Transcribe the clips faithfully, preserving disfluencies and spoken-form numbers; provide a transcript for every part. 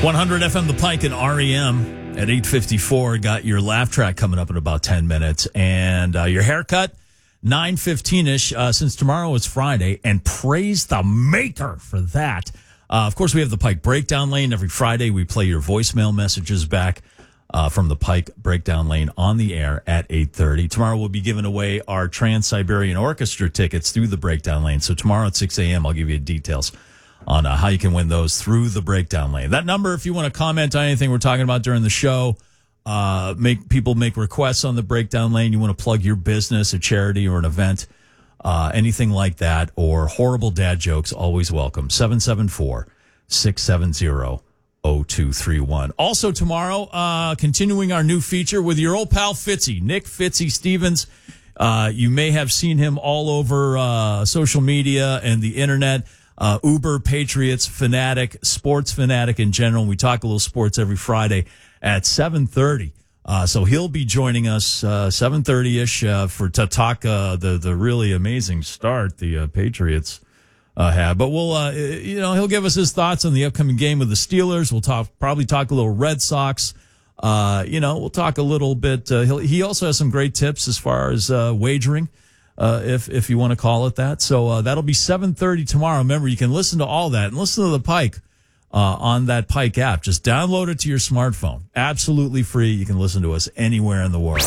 one hundred F M The Pike and R E M at eight fifty-four. Got your laugh track coming up in about ten minutes. And uh, your haircut, nine fifteen-ish, uh, since tomorrow is Friday. And praise the maker for that. Uh, of course, we have the Pike Breakdown Lane. Every Friday, we play your voicemail messages back uh, from the Pike Breakdown Lane on the air at eight thirty. Tomorrow, we'll be giving away our Trans-Siberian Orchestra tickets through the Breakdown Lane. So tomorrow at six a.m., I'll give you details on uh, how you can win those through the Breakdown Lane. That number, if you want to comment on anything we're talking about during the show, uh, make people make requests on the Breakdown Lane. You want to plug your business, a charity, or an event, uh, anything like that, or horrible dad jokes, always welcome. seven seven four, six seven zero, zero two three one. Also tomorrow, uh, continuing our new feature with your old pal Fitzy, Nick Fitzy Stevens. Uh, you may have seen him all over uh, social media and the internet. Uh, Uber Patriots fanatic, sports fanatic in general. We talk a little sports every Friday at seven thirty. Uh, so he'll be joining us uh, seven thirty-ish uh, for to talk uh, the the really amazing start the uh, Patriots uh, have. But we'll uh, you know he'll give us his thoughts on the upcoming game with the Steelers. We'll talk probably talk a little Red Sox. Uh, you know we'll talk a little bit. Uh, he'll, he also has some great tips as far as uh, wagering. Uh, if if you want to call it that. So uh, that'll be seven thirty tomorrow. Remember, you can listen to all that and listen to the Pike uh, on that Pike app. Just download it to your smartphone. Absolutely free. You can listen to us anywhere in the world.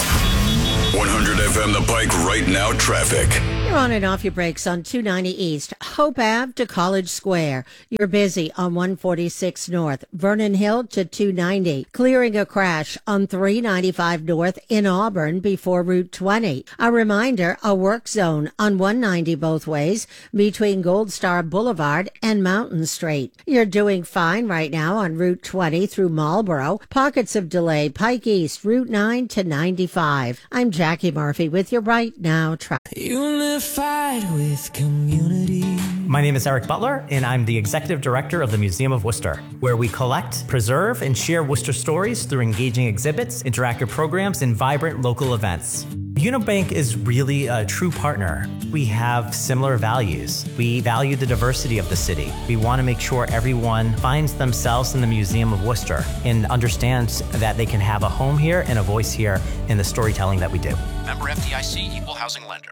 one hundred F M The Pike right now traffic. You're on and off your brakes on two ninety East, Hope Ave to College Square. You're busy on one forty-six North, Vernon Hill to two ninety. Clearing a crash on three ninety-five North in Auburn before Route twenty. A reminder, a work zone on one ninety both ways between Gold Star Boulevard and Mountain Street. You're doing fine right now on Route twenty through Marlboro. Pockets of delay, Pike East, Route nine to ninety-five. I'm Jackie Murphy with your Right Now traffic. Unified with community. My name is Eric Butler, and I'm the Executive Director of the Museum of Worcester, where we collect, preserve, and share Worcester stories through engaging exhibits, interactive programs, and vibrant local events. Unibank is really a true partner. We have similar values. We value the diversity of the city. We want to make sure everyone finds themselves in the Museum of Worcester and understands that they can have a home here and a voice here in the storytelling that we do. Member F D I C, Equal Housing Lender.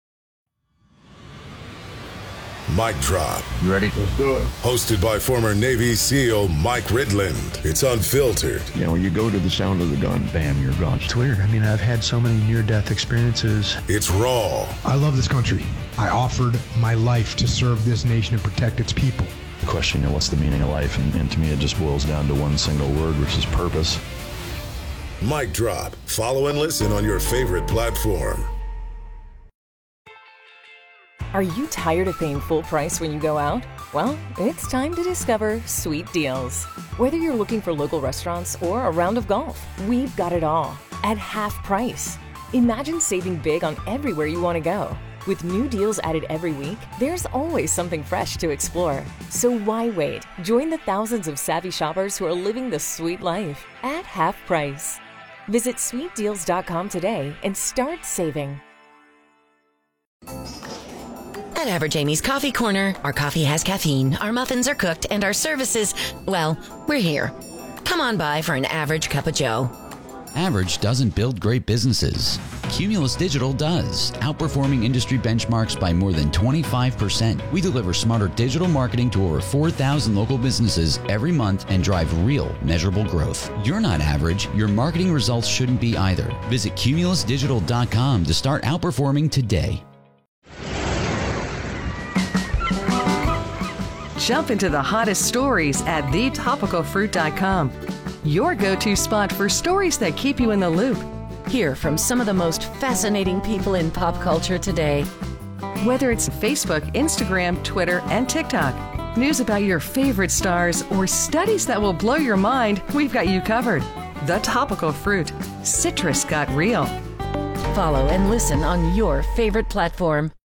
Mic Drop. You ready? Let's do it. Hosted by former Navy SEAL Mike Ridland. It's unfiltered. You know, you go to the sound of the gun, bam, you're gone. It's weird. I mean, I've had so many near-death experiences. It's raw. I love this country. I offered my life to serve this nation and protect its people. The question, you know, what's the meaning of life? And, and to me, it just boils down to one single word, which is purpose. Mic Drop. Follow and listen on your favorite platform. Are you tired of paying full price when you go out? Well, it's time to discover Sweet Deals. Whether you're looking for local restaurants or a round of golf, we've got it all at half price. Imagine saving big on everywhere you want to go. With new deals added every week, there's always something fresh to explore. So why wait? Join the thousands of savvy shoppers who are living the sweet life at half price. Visit sweet deals dot com today and start saving. At Average Amy's Coffee Corner, our coffee has caffeine, our muffins are cooked, and our services, well, we're here. Come on by for an average cup of joe. Average doesn't build great businesses. Cumulus Digital does, outperforming industry benchmarks by more than twenty-five percent. We deliver smarter digital marketing to over four thousand local businesses every month and drive real, measurable growth. You're not average. Your marketing results shouldn't be either. Visit cumulus digital dot com to start outperforming today. Jump into the hottest stories at the topical fruit dot com. Your go-to spot for stories that keep you in the loop. Hear from some of the most fascinating people in pop culture today. Whether it's Facebook, Instagram, Twitter, and TikTok, news about your favorite stars, or studies that will blow your mind, we've got you covered. The Topical Fruit. Citrus got real. Follow and listen on your favorite platform.